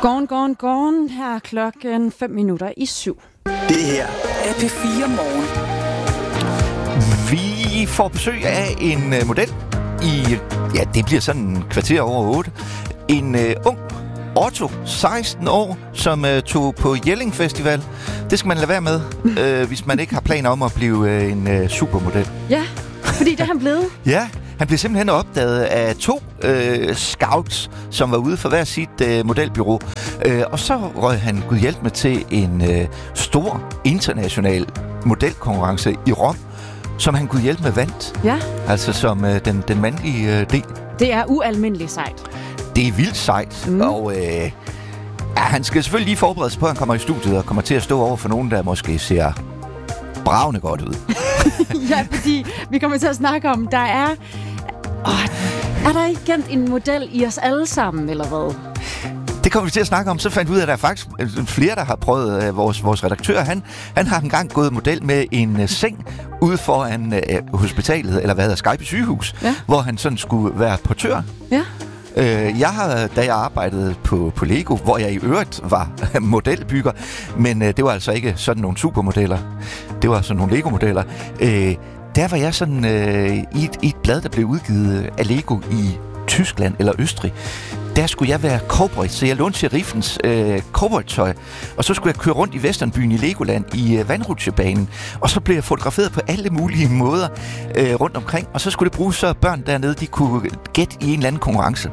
Gone. Her er klokken 7:05. Det her er P4 Morgen. Vi får besøg af en model i, det bliver sådan en kvarter over 8. En ung Otto, 16 år, som tog på Jelling Festival. Det skal man lade være med, hvis man ikke har planer om at blive en supermodel. Ja, fordi det er han blevet. Ja, han blev simpelthen opdaget af 2 scouts, som var ude for hver sit modelbyrå. Og så røg han gudhjælp med til en stor international modelkonkurrence i Rom, som han gudhjælp med vandt. Ja. Altså som den mandlige del. Det er ualmindeligt sejt. Det er vildt sejt, og han skal selvfølgelig lige forberede sig på, at han kommer i studiet og kommer til at stå over for nogen, der måske ser bravende godt ud. Ja, fordi vi kommer til at snakke om, der er der ikke gemt en model i os alle sammen, eller hvad? Det kommer vi til at snakke om. Så fandt vi ud af, at der er faktisk flere, der har prøvet. Vores redaktør, han har engang gået model med en seng ude foran hospitalet, eller hvad hedder Skype sygehus, hvor han sådan skulle være portør. Ja. Da jeg arbejdede på Lego, hvor jeg i øvrigt var modelbygger, men det var altså ikke sådan nogle supermodeller. Det var sådan nogle Lego-modeller. Der var jeg sådan i et blad, der blev udgivet af Lego i Tyskland eller Østrig. Der skulle jeg være cowboy, så jeg lånte sheriffens cowboytøj, og så skulle jeg køre rundt i Westernbyen i Legoland i vandrutsjebanen, og så blev jeg fotograferet på alle mulige måder rundt omkring, og så skulle det bruges, så børn dernede, de kunne gætte i en eller anden konkurrence.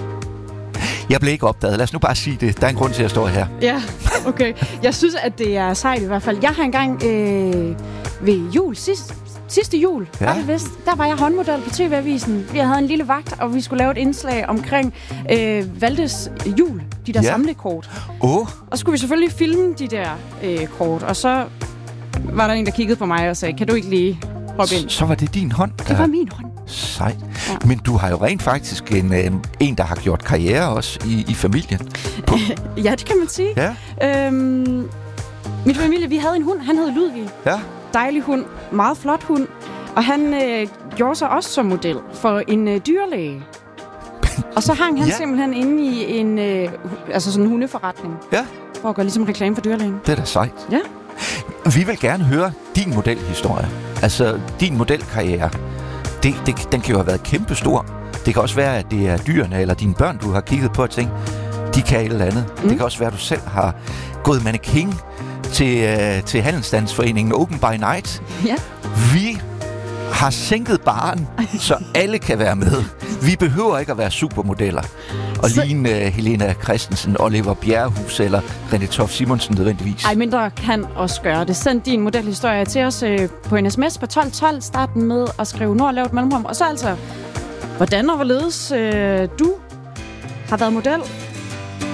Jeg blev ikke opdaget. Lad os nu bare sige det. Der er en grund til, at jeg står her. Ja, okay. Jeg synes, at det er sejt i hvert fald. Jeg har engang ved jul, sidste jul, der var jeg håndmodel på TV-avisen. Vi havde en lille vagt, og vi skulle lave et indslag omkring Valdes jul, de der samlekort. Og så skulle vi selvfølgelig filme de der kort, og så var der en, der kiggede på mig og sagde, kan du ikke lige hoppe ind? Så var det din hånd? Det var min hånd. Sejt. Ja. Men du har jo rent faktisk en der har gjort karriere også i familien. Ja, det kan man sige. Ja. Min familie, vi havde en hund, han hed Ludvig. Ja. Dejlig hund, meget flot hund. Og han gjorde sig også som model for en dyrlæge. Og så hang han simpelthen inde i en sådan en hundeforretning. Ja. For at gøre ligesom reklame for dyrlægen. Det er da sejt. Ja. Vi vil gerne høre din modelhistorie. Altså din modelkarriere. Den kan jo have været kæmpestor. Det kan også være, at det er dyrene eller dine børn, du har kigget på og tænkt, de kan et eller andet. Det kan også være, at du selv har gået mannequin til Handelsstandsforeningen Open by Night. Ja. Vi har sænket barren, så alle kan være med. Vi behøver ikke at være supermodeller og ligne Helena Christensen, Oliver Bjerrehus eller René Toft Simonsen nødvendigvis. Ej, mindre kan også gøre det. Send din modelhistorie til os på en sms på 1212. Start den med at skrive Nord lavt mellemrum. Og så altså, hvordan og hvorledes du har været model